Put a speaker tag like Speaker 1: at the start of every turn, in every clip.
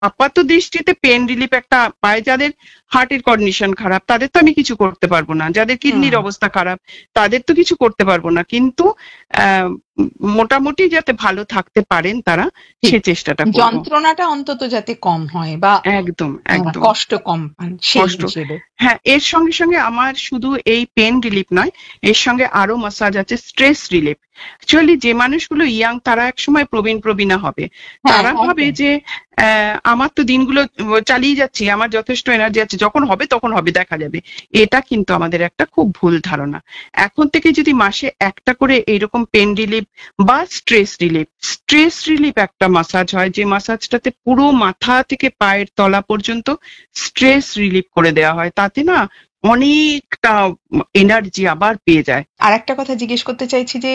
Speaker 1: আপাত দৃষ্টিতে pain relief একটা পায়, যাদের হার্টের কন্ডিশন খারাপ তাদের তো আমি কিছু করতে পারবো না, যাদের কিডনির অবস্থা খারাপ তাদের তো কিছু করতে পারবো না, কিন্তু মোটামুটি যাতে ভালো থাকতে পারেন তারা, সে চেষ্টাটা করব।
Speaker 2: যন্ত্রণাটা অন্তত যাতে কম হয় বা
Speaker 1: একদম একদম
Speaker 2: কষ্ট কম পান সেই হিসেবে।
Speaker 1: হ্যাঁ, এর সঙ্গে সঙ্গে আমার শুধু এই পেন রিলিফ নয়, এর সঙ্গে আরো মাসাজ আছে স্ট্রেস রিলিফ। অ্যাকচুয়ালি যে মানুষগুলো ইয়াং তারা একসময় প্রবীণা হবে, তারা ভাবে যে আমার তো দিনগুলো চালিয়ে যাচ্ছি, আমার যথেষ্ট এনার্জি আছে, যখন হবে তখন হবে, দেখা যাবে। এটা কিন্তু আমাদের একটা খুব ভুল ধারণা। এখন থেকে যদি মাসে একটা করে এইরকম পেন রিলিফ বা স্ট্রেস রিলিফ একটা মাসাজ হয়, যে মাসাজটাতে পুরো মাথা থেকে পায়ের তলা পর্যন্ত স্ট্রেস রিলিফ করে দেওয়া হয়, তাতে না অনেকটা এনার্জি আবার পেয়ে যায়।
Speaker 2: আর একটা কথা জিজ্ঞেস করতে চাইছি যে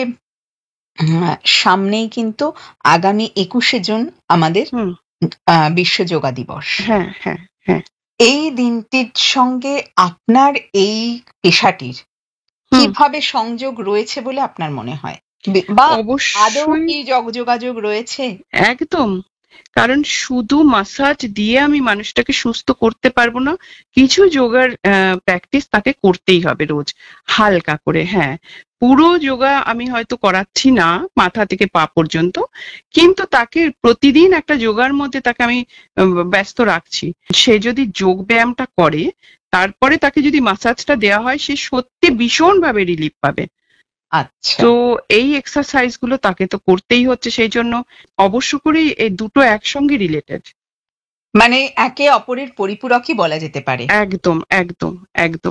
Speaker 2: সামনেই কিন্তু আগামী 21শে জুন আমাদের বিশ্ব যোগা দিবস।
Speaker 1: হ্যাঁ হ্যাঁ হ্যাঁ।
Speaker 2: এই দিনটির সঙ্গে আপনার এই পেশাটির কিভাবে সংযোগ রয়েছে বলে আপনার মনে হয়, বা আদৌ কি যোগাযোগ রয়েছে?
Speaker 1: একদম, কারণ শুধু মাসাজ দিয়ে আমি মানুষটাকে সুস্থ করতে পারবো না, কিছু যোগার প্র্যাকটিস তাকে করতেই হবে রোজ, হালকা করে। হ্যাঁ, পুরো যোগা আমি হয়তো করাচ্ছি না মাথা থেকে পা পর্যন্ত, কিন্তু তাকে প্রতিদিন একটা যোগার মধ্যে তাকে আমি ব্যস্ত রাখছি। সে যদি যোগ ব্যায়ামটা করে, তারপরে তাকে যদি মাসাজটা দেওয়া হয়, সে সত্যি ভীষণভাবে রিলিফ পাবে।
Speaker 2: আচ্ছা,
Speaker 1: তো এই এক্সারসাইজ গুলো তাকে তো করতেই হচ্ছে, সেই জন্য অবশ্য করেই এই দুটো একসঙ্গে রিলেটেড,
Speaker 2: মানে একে অপরের পরিপূরকই বলা যেতে পারে।
Speaker 1: একদম একদম একদম।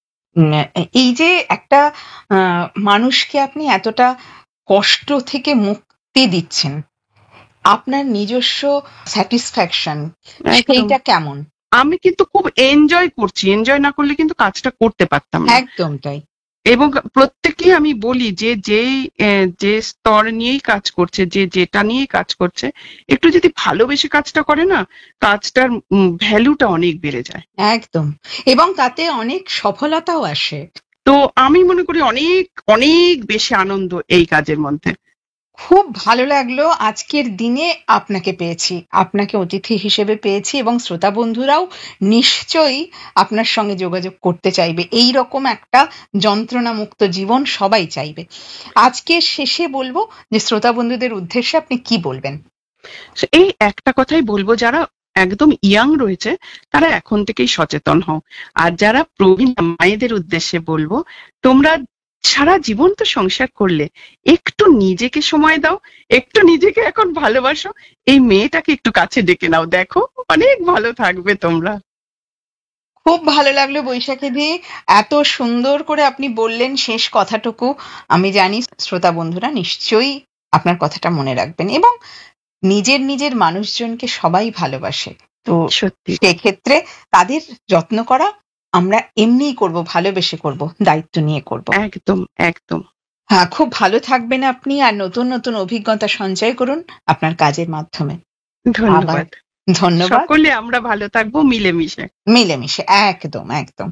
Speaker 2: এই যে একটা মানুষকে আপনি এতটা কষ্ট থেকে মুক্তি দিচ্ছেন, আপনার নিজস্ব স্যাটিসফ্যাকশন সেইটা কেমন?
Speaker 1: আমি কিন্তু খুব এনজয় করছি, এনজয় না করলে কিন্তু কাজটা করতে পারতাম না।
Speaker 2: একদম তাই।
Speaker 1: এবং প্রত্যেককেই আমি বলি যে যে স্তর নিয়েই কাজ করছে, যেটা নিয়েই কাজ করছে, একটু যদি ভালোবেসে কাজটা করে না, কাজটার ভ্যালুটা অনেক বেড়ে যায়।
Speaker 2: একদম, এবং তাতে অনেক সফলতাও আসে।
Speaker 1: তো আমি মনে করি অনেক অনেক বেশি আনন্দ এই কাজের মধ্যে।
Speaker 2: খুব ভালো লাগলো আজকের দিনে আপনাকে পেয়েছি, আপনাকে অতিথি হিসেবে পেয়েছি, এবং শ্রোতা বন্ধুরাও নিশ্চয়ই আপনার সঙ্গে যোগাযোগ করতে চাইবে। এই রকম একটা যন্ত্রণা মুক্ত জীবন সবাই চাইবে। আজকে শেষে বলবো যে শ্রোতা বন্ধুদের উদ্দেশ্যে আপনি কি বলবেন?
Speaker 1: এই একটা কথাই বলবো, যারা একদম ইয়াং রয়েছে তারা এখন থেকেই সচেতন হও, আর যারা প্রবীণ মায়েদের উদ্দেশ্যে বলবো, তোমরা সারা জীবন তো সংসার করলে, একটু নিজেকে সময় দাও, একটু নিজেকে এখন ভালোবাসো, এই মেয়েটাকে একটু কাছে ডেকে নাও, দেখো অনেক ভালো থাকবে তোমরা।
Speaker 2: খুব ভালো লাগলো বৈশাখী দি, এত সুন্দর করে আপনি বললেন শেষ কথাটুকু। আমি জানি শ্রোতা বন্ধুরা নিশ্চয়ই আপনার কথাটা মনে রাখবেন, এবং নিজের মানুষজনকে সবাই ভালোবাসে, তো
Speaker 1: সত্যি
Speaker 2: সেক্ষেত্রে তাদের যত্ন করা আমরা এমনিই করব, ভালোবেসে করব, দায়িত্ব নিয়ে করব।
Speaker 1: একদম একদম।
Speaker 2: হ্যাঁ, খুব ভালো থাকবেন আপনি, আর নতুন নতুন অভিজ্ঞতা সঞ্চয় করুন আপনার কাজের মাধ্যমে।
Speaker 1: ধন্যবাদ।
Speaker 2: ধন্যবাদ।
Speaker 1: সকলে আমরা ভালো থাকবো মিলেমিশে।
Speaker 2: একদম একদম।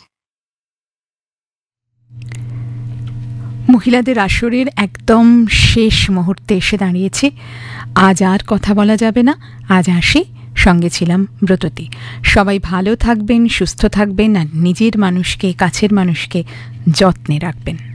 Speaker 3: মহিলাদের আসরের একদম শেষ মুহূর্তে এসে দাঁড়িয়েছি। আজ আর কথা বলা যাবে না, আজ আসি। সঙ্গে ছিলাম ব্রততী। সবাই ভালো থাকবেন, সুস্থ থাকবেন, আর নিজের মানুষকে, কাছের মানুষকে যত্নে রাখবেন।